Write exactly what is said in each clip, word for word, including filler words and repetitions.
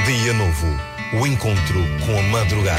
Dia novo, o encontro com a madrugada.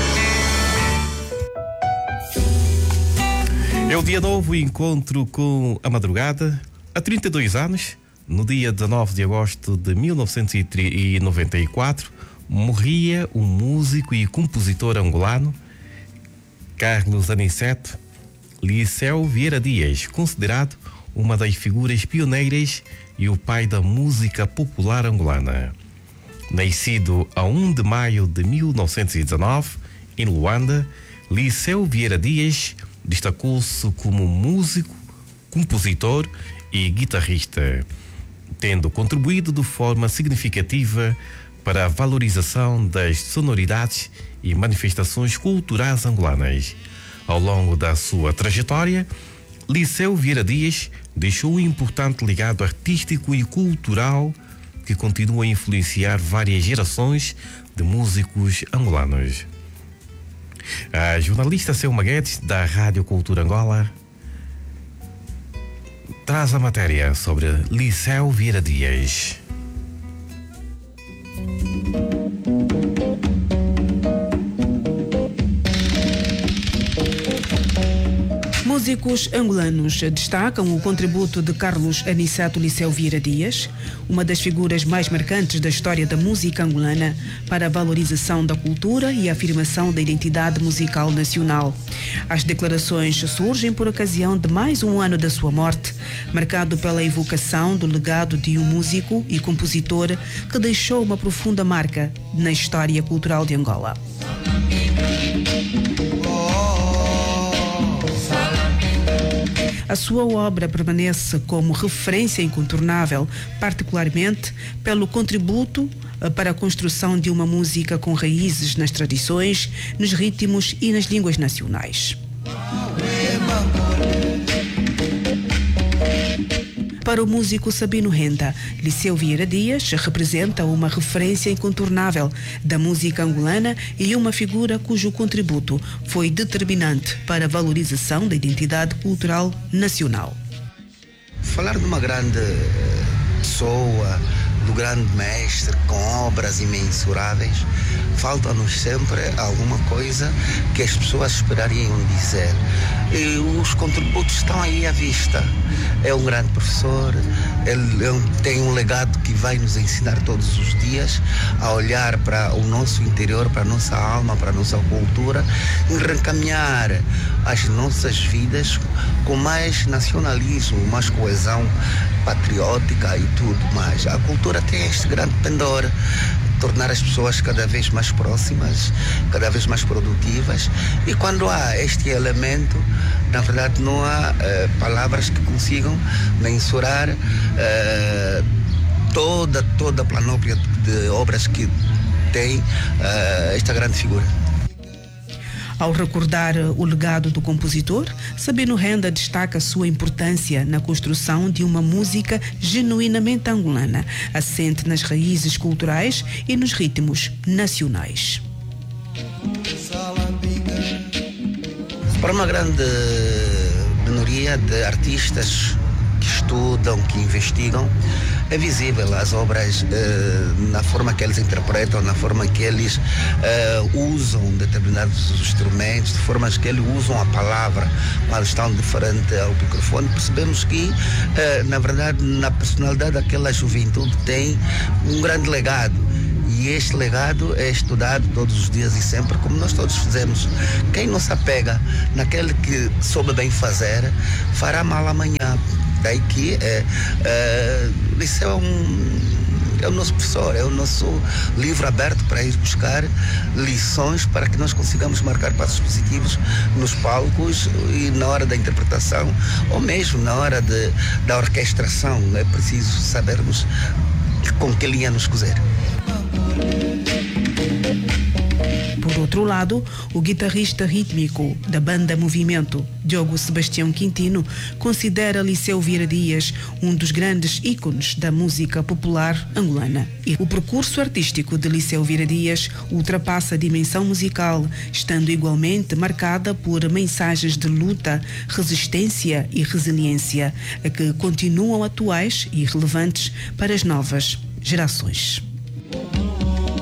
É o dia novo, o encontro com a madrugada. Há trinta e dois anos, no dia dezenove de agosto de mil novecentos e noventa e quatro, morria o músico e compositor angolano Carlos Aniceto Liceu Vieira Dias, considerado uma das figuras pioneiras e o pai da música popular angolana. Nascido a um de maio de mil novecentos e dezenove, em Luanda, Liceu Vieira Dias destacou-se como músico, compositor e guitarrista, tendo contribuído de forma significativa para a valorização das sonoridades e manifestações culturais angolanas. Ao longo da sua trajetória, Liceu Vieira Dias deixou um importante legado artístico e cultural que continua a influenciar várias gerações de músicos angolanos. A jornalista Selma Guedes, da Rádio Cultura Angola, traz a matéria sobre Liceu Vieira Dias. Músicos angolanos destacam o contributo de Carlos Aniceto Liceu Vieira Dias, uma das figuras mais marcantes da história da música angolana, para a valorização da cultura e a afirmação da identidade musical nacional. As declarações surgem por ocasião de mais um ano da sua morte, marcado pela evocação do legado de um músico e compositor que deixou uma profunda marca na história cultural de Angola. A sua obra permanece como referência incontornável, particularmente pelo contributo para a construção de uma música com raízes nas tradições, nos ritmos e nas línguas nacionais. Para o músico Sabino Renda, Liceu Vieira Dias representa uma referência incontornável da música angolana e uma figura cujo contributo foi determinante para a valorização da identidade cultural nacional. Falar de uma grande pessoa, do grande mestre, com obras imensuráveis, falta-nos sempre alguma coisa que as pessoas esperariam dizer. E os contributos estão aí à vista. É um grande professor, ele tem um legado que vai nos ensinar todos os dias a olhar para o nosso interior, para a nossa alma, para a nossa cultura e reencaminhar as nossas vidas com mais nacionalismo, mais coesão patriótica e tudo mais. A cultura tem este grande pendor, tornar as pessoas cada vez mais próximas, cada vez mais produtivas, e quando há este elemento, na verdade não há eh, palavras que consigam mensurar eh, toda, toda a planóplia de obras que tem eh, esta grande figura. Ao recordar o legado do compositor, Sabino Renda destaca sua importância na construção de uma música genuinamente angolana, assente nas raízes culturais e nos ritmos nacionais. Para uma grande minoria de artistas que estudam, que investigam, é visível as obras eh, na forma que eles interpretam, na forma que eles eh, usam determinados instrumentos, de formas que eles usam a palavra quando estão de frente ao microfone. Percebemos que, eh, na verdade, na personalidade daquela juventude tem um grande legado. E este legado é estudado todos os dias e sempre, como nós todos fizemos. Quem não se apega naquele que soube bem fazer, fará mal amanhã. Daí que é, é, o Liceu é, um, é o nosso professor, é o nosso livro aberto para ir buscar lições para que nós consigamos marcar passos positivos nos palcos e na hora da interpretação, ou mesmo na hora de, da orquestração. É preciso sabermos com que linha nos cozer. Por outro lado, o guitarrista rítmico da banda Movimento, Diogo Sebastião Quintino, considera Liceu Vieira Dias um dos grandes ícones da música popular angolana. E o percurso artístico de Liceu Vieira Dias ultrapassa a dimensão musical, estando igualmente marcada por mensagens de luta, resistência e resiliência, que continuam atuais e relevantes para as novas gerações.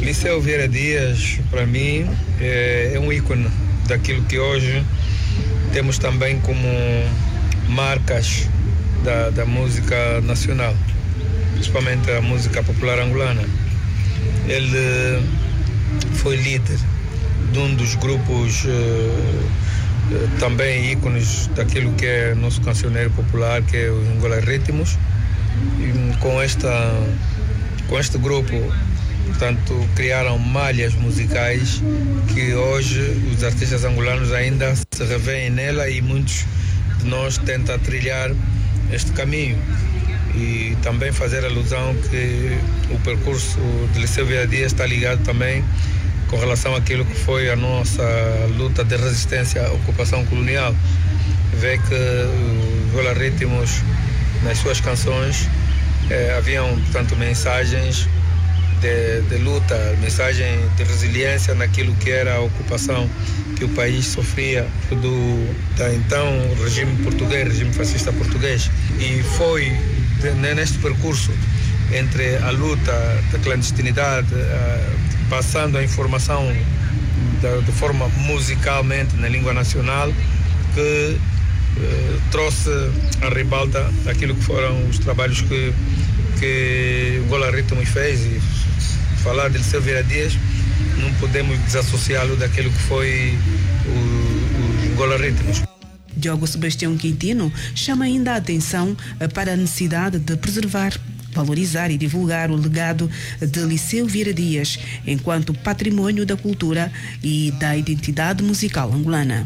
Liceu Vieira Dias, para mim, é, é um ícone daquilo que hoje temos também como marcas da, da música nacional, principalmente a música popular angolana. Ele foi líder de um dos grupos uh, também ícones daquilo que é nosso cancioneiro popular, que é o Angola Ritmos. E com, esta, com este grupo, portanto, criaram malhas musicais que hoje os artistas angolanos ainda se revêem nela, e muitos de nós tentam trilhar este caminho. E também fazer alusão que o percurso de Liceu Vieira Dias está ligado também com relação àquilo que foi a nossa luta de resistência à ocupação colonial. Vê que o Angola Ritmos, nas suas canções, eh, haviam, portanto, mensagens de, de luta, mensagem de resiliência naquilo que era a ocupação que o país sofria do da então regime português, regime fascista português. E foi de, neste percurso entre a luta da clandestinidade, uh, passando a informação da, de forma musicalmente na língua nacional, que uh, trouxe à ribalta aquilo que foram os trabalhos que, que o Angola Ritmos fez. E falar de Liceu Vieira Dias, não podemos desassociá-lo daquilo que foi o, o Angola Ritmos. Diogo Sebastião Quintino chama ainda a atenção para a necessidade de preservar, valorizar e divulgar o legado de Liceu Vieira Dias enquanto patrimônio da cultura e da identidade musical angolana.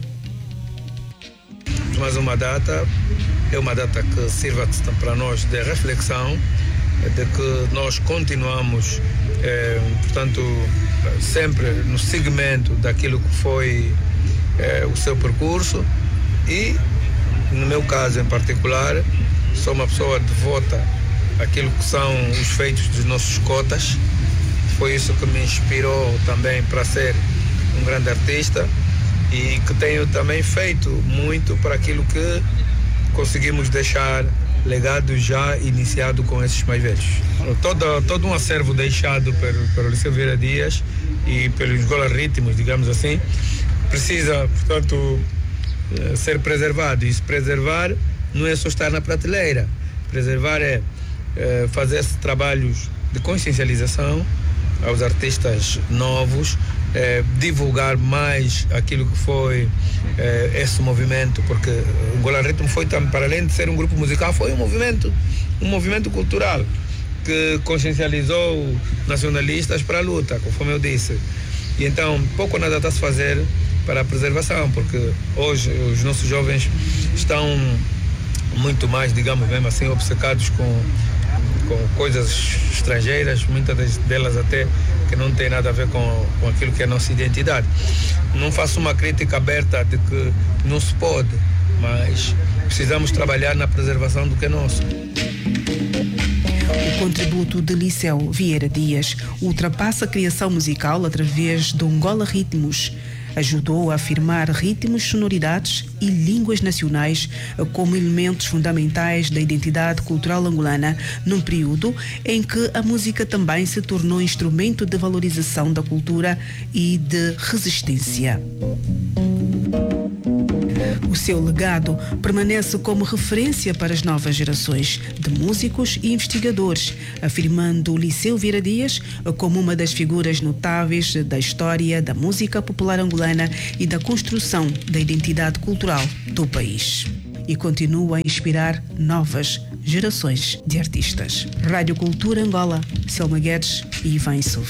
Mais uma data, é uma data que sirva para nós de reflexão, de que nós continuamos, eh, portanto, sempre no segmento daquilo que foi eh, o seu percurso. E, no meu caso em particular, sou uma pessoa devota àquilo que são os feitos dos nossos cotas. Foi isso que me inspirou também para ser um grande artista, e que tenho também feito muito para aquilo que conseguimos deixar legado já iniciado com esses mais velhos. Todo, todo um acervo deixado pelo, pelo Liceu Vieira Dias e pelos Angola Ritmos, digamos assim, precisa, portanto, ser preservado. E se preservar não é só estar na prateleira. Preservar é, é fazer trabalhos de consciencialização aos artistas novos, é, divulgar mais aquilo que foi é, esse movimento, porque o Angola Ritmos foi, para além de ser um grupo musical, foi um movimento, um movimento cultural que consciencializou nacionalistas para a luta, conforme eu disse. E então, pouco ou nada está a se fazer para a preservação, porque hoje os nossos jovens estão muito mais, digamos mesmo assim, obcecados com, com coisas estrangeiras, muitas delas até que não tem nada a ver com, com aquilo que é a nossa identidade. Não faço uma crítica aberta de que não se pode, mas precisamos trabalhar na preservação do que é nosso. O contributo de Liceu Vieira Dias ultrapassa a criação musical através do Angola Ritmos. Ajudou a afirmar ritmos, sonoridades e línguas nacionais como elementos fundamentais da identidade cultural angolana, num período em que a música também se tornou instrumento de valorização da cultura e de resistência. O seu legado permanece como referência para as novas gerações de músicos e investigadores, afirmando o Liceu Vieira Dias como uma das figuras notáveis da história da música popular angolana e da construção da identidade cultural do país. E continua a inspirar novas gerações de artistas. Rádio Cultura Angola, Selma Guedes e Ivan Souf.